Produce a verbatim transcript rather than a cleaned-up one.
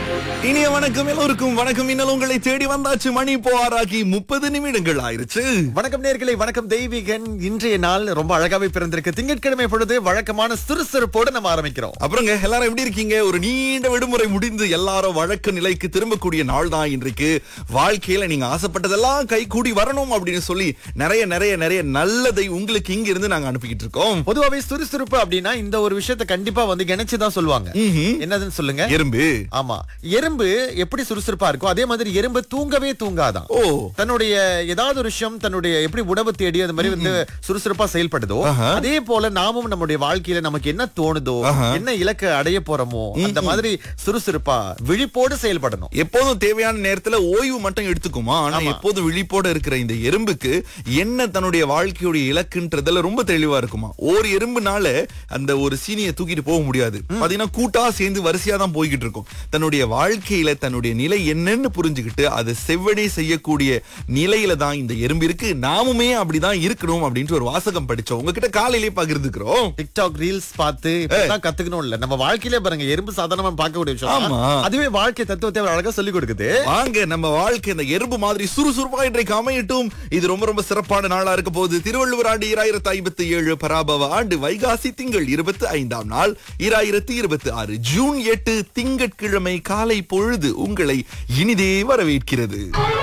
இனிய வணக்கம் எல்லோருக்கும் வணக்கம். இன்னும் உங்களை தேடி வந்தாச்சு. மணி போராகி முப்பது நிமிடங்கள் ஆயிருச்சு. வணக்கம் நேயர்களே, வணக்கம் தெய்வீகன். இன்றைய நாள் ரொம்ப அழகாவே பிறந்திருக்கு. திங்கட்கிழமை பொழுது வழக்கமான சுறுசுறுப்போடு நம்ம ஆரம்பிக்கிறோம். அப்புறங்க எல்லாரும் எப்படி இருக்கீங்க? ஒரு நீண்ட விடுமுறை முடிந்து எல்லாரும் வழக்க நிலைக்கு திரும்பக்கூடிய நாள் தான் இன்றைக்கு. வாழ்க்கையில நீங்க ஆசைப்பட்டதெல்லாம் கை கூடி வரணும் அப்படின்னு சொல்லி நிறைய நிறைய நிறைய நல்லதை உங்களுக்கு இங்க இருந்து நாங்க அனுப்பிக்கிட்டு இருக்கோம். பொதுவாவே சுறுசுறுப்பு அப்படின்னா இந்த ஒரு விஷயத்தை கண்டிப்பா வந்து இணைச்சுதான் சொல்லுவாங்க. ம்ஹும். என்னதுன்னு சொல்லுங்க. எறும்பு. ஆமா, எறும்பு எப்படி சுறுசுறுப்பா இருக்கும் அதே மாதிரி எறும்பு தூங்கவே தூங்காதான். ஓ. தன்னுடைய ஏதாவது ஒரு விஷயம் தன்னுடைய எப்படி உணவு தேடி அது மாதிரி வந்து சுறுசுறுப்பா செயல்படுதோ ஆஹா. அதே போல நாமும் நம்முடைய வாழ்க்கையில நமக்கு என்ன தோணுதோ ஆஹா. என்ன இலக்கு அடைய போறோமோ அந்த மாதிரி சுறுசுறுப்பா விழிப்போடு செயல்படணும். எப்போதும் தேவையான நேரத்துல ஓய்வு மட்டும் எடுத்துக்குமா? ஆனா ஆமா. எப்போதும் விழிப்போட இருக்கிற இந்த எறும்புக்கு என்ன தன்னுடைய வாழ்க்கையுடைய இலக்குன்றதுல ரொம்ப தெளிவா இருக்குமா. ஒரு எறும்புனால அந்த ஒரு சீனியை தூக்கிட்டு போக முடியாது. பாத்தீங்கன்னா கூட்டா சேர்ந்து வரிசையா தான் போய்கிட்டு இருக்கும். தன்னுடைய வாழ்க்கையில தன்னுடைய நிலை என்னன்னு புரிஞ்சுக்கிட்டு அதை செவ்வனே செய்யக்கூடிய நிலையில தான் இந்த எறும்பு இருக்கு. நாமுமே அப்படிதான் இருக்கணும் அப்படின்ட்டு ஒரு வாசகம் படிச்சோம். உங்ககிட்ட காலையிலேயே பகிர்ந்துக்கிறோம். டிக்டாக் ரீல்ஸ் பார்த்து இப்பதான் கத்துக்கணும் இல்ல, நம்ம வாழ்க்கையிலே பாருங்க எறும்பு சாதாரணமா பார்க்கக்கூடிய விஷயம். ஆமா. அதுவே வாழ்க்கை தத்துவத்தை அவர் அழகா சொல்லி கொடுக்குது. வாங்க நம்ம வாழ்க்கை இந்த எறும்பு மாதிரி சுறுசுறுப்பா இன்றைக்கு அமையட்டும். இது ரொம்ப ரொம்ப சிறப்பான நாளா இருக்க போகுது. திருவள்ளுவர் ஆண்டு ஈராயிரத்தி ஐம்பத்தி ஏழு பராபவ ஆண்டு வைகாசி திங்கள் இருபத்தி ஐந்தாம் நாள் ஈராயிரத்தி இருபத்தி ஆறு ஜூன் எட்டு திங்கட்கிழமை காலை பொழுது உங்களை இனிதே வரவேற்கிறது.